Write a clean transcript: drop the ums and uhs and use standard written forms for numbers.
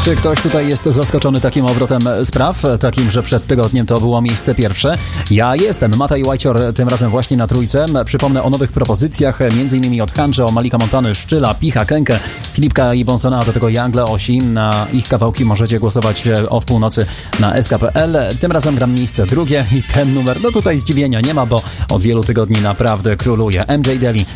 Czy ktoś tutaj jest zaskoczony takim obrotem spraw? Takim, że przed tygodniem to było miejsce pierwsze? Ja jestem. Matej Łajcior tym razem właśnie na trójce. Przypomnę o nowych propozycjach, m.in. od Hanjo, Malika Montany, Szczyla, Picha, Kenke, Filipka i Bonsona, do tego Jangle, Osi. Na ich kawałki możecie głosować od północy na sk.pl. Tym razem gram miejsce drugie i ten numer, no tutaj zdziwienia nie ma, bo od wielu tygodni naprawdę króluje. MJ Daly,